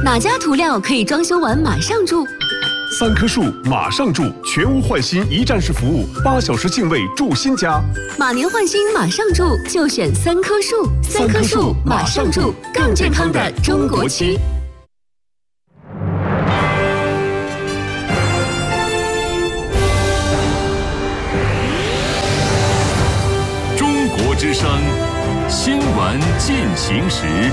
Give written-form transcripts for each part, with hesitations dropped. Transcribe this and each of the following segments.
哪家涂料可以装修完马上住 ？3棵树马上住，全屋换新一站式服务，8小时净位住新家。 马年换新马上住，就选3棵树。3棵树马上住，更健康的中国区。 中国之声新闻进行时。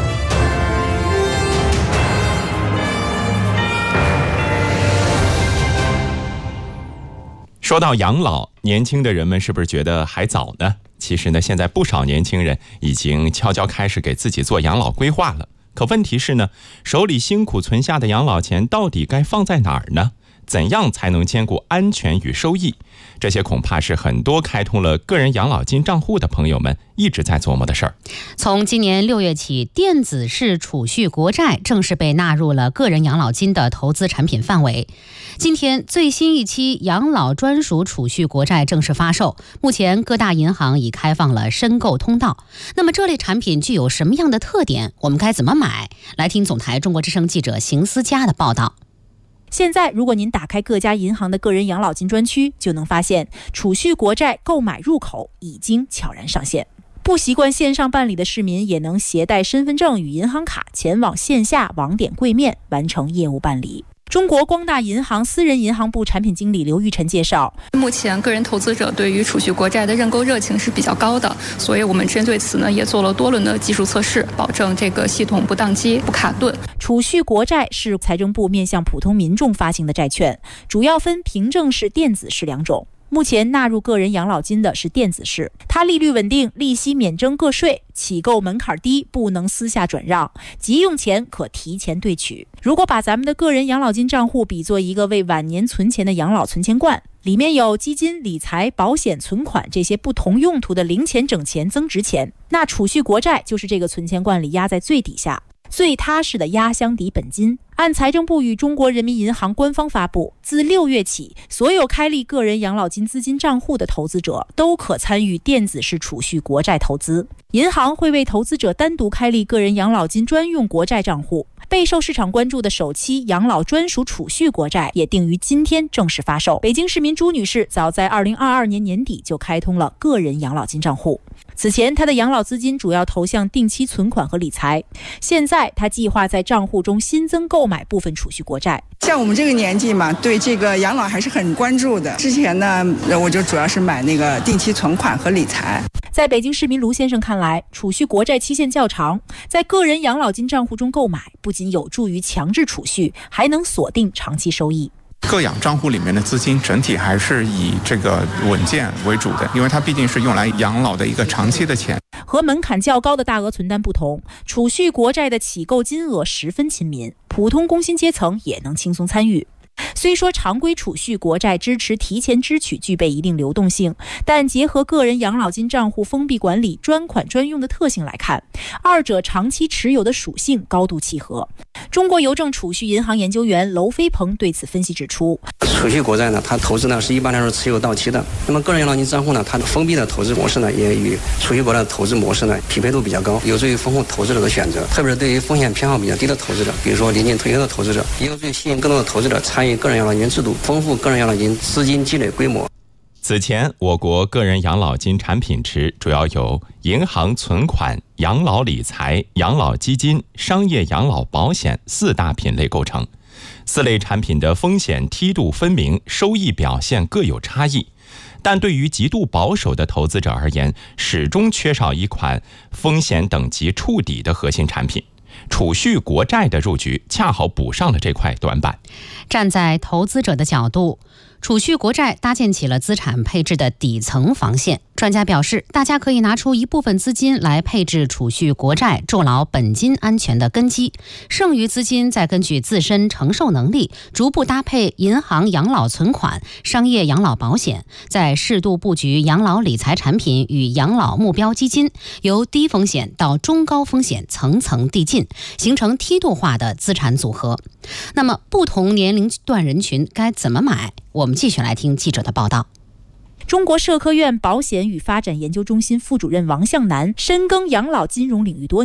说到养老，年轻的人们是不是觉得还早呢？其实呢，现在不少年轻人已经悄悄开始给自己做养老规划了。可问题是呢，手里辛苦存下的养老钱到底该放在哪儿呢？怎样才能兼顾安全与收益？这些恐怕是很多开通了个人养老金账户的朋友们一直在琢磨的事儿。 从今年6月起，电子式储蓄国债正式被纳入了个人养老金的投资产品范围。今天最新一期养老专属储蓄国债正式发售，目前各大银行已开放了申购通道。那么这类产品具有什么样的特点？我们该怎么买？来听总台中国之声记者邢思佳的报道。 现在如果您打开各家银行的个人养老金专区，就能发现储蓄国债购买入口已经悄然上线。不习惯线上办理的市民也能携带身份证与银行卡前往线下网点柜面完成业务办理。中国光大银行私人银行部产品经理刘玉晨介绍， 目前个人投资者对于储蓄国债的认购热情是比较高的，所以我们针对此呢也做了多轮的技术测试，保证这个系统不宕机、不卡顿。 储蓄国债是财政部面向普通民众发行的债券，主要分凭证式、电子式2种。目前纳入个人养老金的是电子式，它利率稳定，利息免征个税，起购门槛低，不能私下转让，急用钱可提前兑取。如果把咱们的个人养老金账户比作一个为晚年存钱的养老存钱罐，里面有基金、理财、保险、存款这些不同用途的零钱、整钱、增值钱，那储蓄国债就是这个存钱罐里压在最底下，最踏实的压箱底本金。按财政部与中国人民银行官方发布，自6月起，所有开立个人养老金资金账户的投资者都可参与电子式储蓄国债投资。银行会为投资者单独开立个人养老金专用国债账户。备受市场关注的首期养老专属储蓄国债也定于今天正式发售。北京市民朱女士早在2022年年底就开通了个人养老金账户。此前她的养老资金主要投向定期存款和理财，现在她计划在账户中新增购买部分储蓄国债。 像我们这个年纪嘛，对这个养老还是很关注的。之前呢，我就主要是买那个定期存款和理财。 在北京市民卢先生看来，储蓄国债期限较长，在个人养老金账户中购买，不仅有助于强制储蓄，还能锁定长期收益。 个养账户里面的资金整体还是以这个稳健为主的，因为它毕竟是用来养老的一个长期的钱。 和门槛较高的大额存单不同，储蓄国债的起购金额十分亲民，普通工薪阶层也能轻松参与。虽说常规储蓄国债支持提前支取，具备一定流动性，但结合个人养老金账户封闭管理、专款专用的特性来看，二者长期持有的属性高度契合。中国邮政储蓄银行研究员娄飞鹏对此分析指出， 储蓄国债呢，它投资呢是一般来说持有到期的。那么个人养老金账户呢，它的封闭的投资模式呢，也与储蓄国债的投资模式呢匹配度比较高，有助于丰富投资者的选择。特别是对于风险偏好比较低的投资者，比如说临近退休的投资者，也有助于吸引更多的投资者参与个人养老金制度，丰富个人养老金资金积累规模。 此前，我国个人养老金产品池主要由银行存款、养老理财、养老基金、商业养老保险4大品类构成。4类产品的风险梯度分明，收益表现各有差异。但对于极度保守的投资者而言，始终缺少一款风险等级触底的核心产品。储蓄国债的入局恰好补上了这块短板。 站在投资者的角度，储蓄国债搭建起了资产配置的底层防线。专家表示，大家可以拿出一部分资金来配置储蓄国债，筑牢本金安全的根基，剩余资金再根据自身承受能力，逐步搭配银行养老存款、商业养老保险，再适度布局养老理财产品与养老目标基金，由低风险到中高风险层层递进，形成梯度化的资产组合。那么不同年龄段人群该怎么买？我们继续来听记者的报道。 中国社科院保险与发展研究中心副主任王向南深耕养老金融领域多年，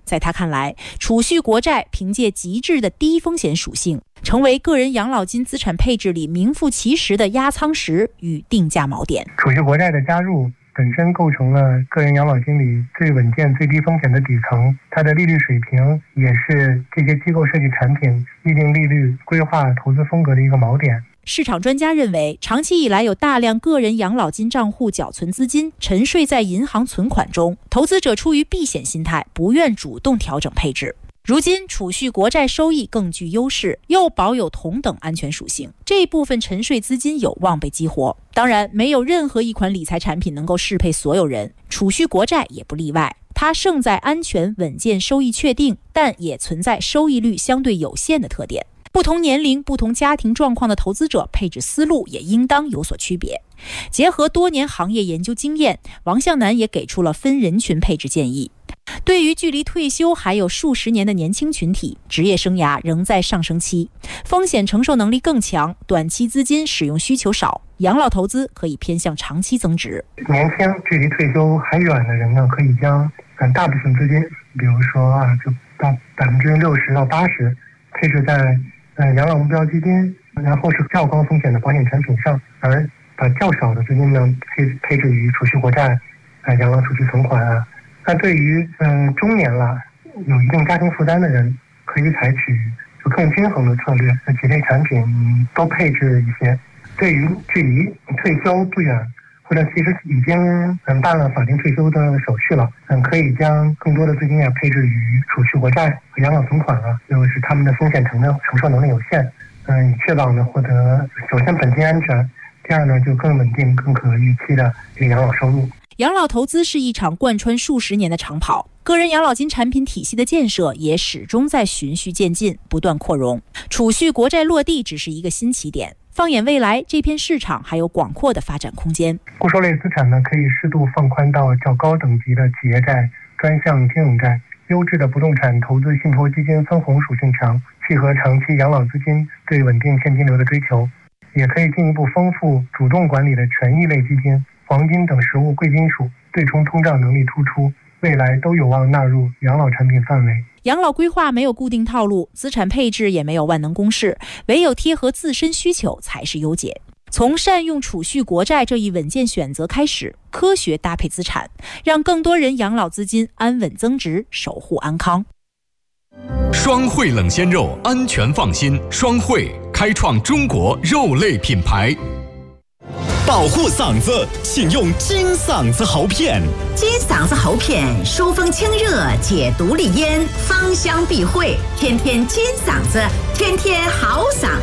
在他看来，储蓄国债凭借极致的低风险属性，成为个人养老金资产配置里名副其实的压舱石与定价锚点。 储蓄国债的加入本身构成了个人养老金里最稳健、最低风险的底层，它的利率水平也是这些机构设计产品预定利率、规划投资风格的一个锚点。 市场专家认为，长期以来有大量个人养老金账户缴存资金沉睡在银行存款中，投资者出于避险心态，不愿主动调整配置。如今储蓄国债收益更具优势，又保有同等安全属性，这一部分沉睡资金有望被激活。当然，没有任何一款理财产品能够适配所有人，储蓄国债也不例外。它胜在安全、稳健、收益确定，但也存在收益率相对有限的特点。不同年龄、不同家庭状况的投资者配置思路也应当有所区别。结合多年行业研究经验，王向南也给出了分人群配置建议。对于距离退休还有数十年的年轻群体，职业生涯仍在上升期，风险承受能力更强，短期资金使用需求少，养老投资可以偏向长期增值。 年轻距离退休还远的人呢，可以将大部分资金，比如说就到60%到80%配置在养老目标基金，然后是较高风险的保险产品上，而把较少的资金呢配置于储蓄国债、养老储蓄存款啊。那对于中年了有一定家庭负担的人，可以采取就更均衡的策略，几类产品都配置一些。对于距离退休不远，或者其实已经办了法定退休的手续了，可以将更多的资金配置于储蓄国债和养老存款啊，就是他们的风险承受能力有限，以确保呢获得首先本金安全，第二呢就更稳定、更可预期的这个养老收入。 养老投资是一场贯穿数十年的长跑，个人养老金产品体系的建设也始终在循序渐进，不断扩容。储蓄国债落地只是一个新起点，放眼未来，这片市场还有广阔的发展空间。 固收类资产呢，可以适度放宽到较高等级的企业债、专项金融债，优质的不动产投资信托基金分红属性强，契合长期养老资金对稳定现金流的追求。也可以进一步丰富主动管理的权益类基金、黄金等实物贵金属，对冲通胀能力突出，未来都有望纳入养老产品范围。 养老规划没有固定套路，资产配置也没有万能公式，唯有贴合自身需求才是优解。从善用储蓄国债这一稳健选择开始，科学搭配资产，让更多人养老资金安稳增值，守护安康。 双汇冷鲜肉，安全放心。双汇开创中国肉类品牌。 保护嗓子，请用金嗓子喉片。 金嗓子喉片疏风清热，解毒利咽，芳香避秽，天天金嗓子，天天好嗓